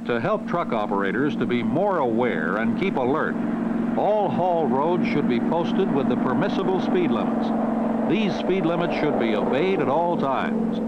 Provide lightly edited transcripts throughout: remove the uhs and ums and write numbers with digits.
To help truck operators to be more aware and keep alert, all haul roads should be posted with the permissible speed limits. These speed limits should be obeyed at all times.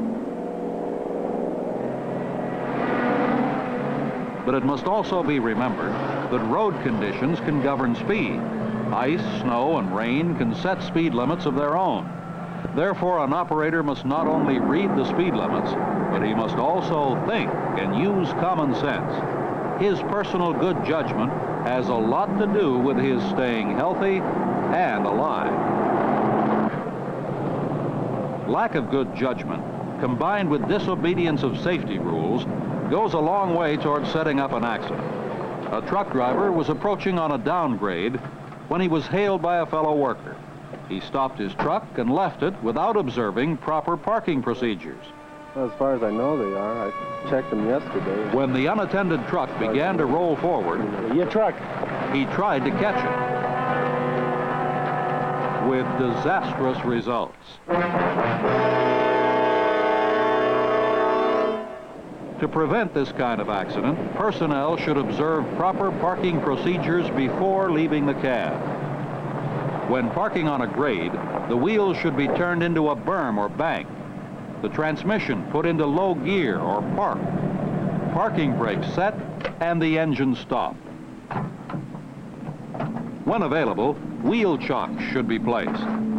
But it must also be remembered that road conditions can govern speed. Ice, snow, and rain can set speed limits of their own. Therefore, an operator must not only read the speed limits, but he must also think and use common sense. His personal good judgment has a lot to do with his staying healthy and alive. Lack of good judgment, combined with disobedience of safety rules, goes a long way toward setting up an accident. A truck driver was approaching on a downgrade when he was hailed by a fellow worker. He stopped his truck and left it without observing proper parking procedures. Well, as far as I know they are. I checked them yesterday. When the unattended truck began to roll forward, Your truck. he tried to catch it with disastrous results. To prevent this kind of accident, personnel should observe proper parking procedures before leaving the cab. When parking on a grade, the wheels should be turned into a berm or bank, the transmission put into low gear or park, parking brakes set, and the engine stopped. When available, wheel chocks should be placed.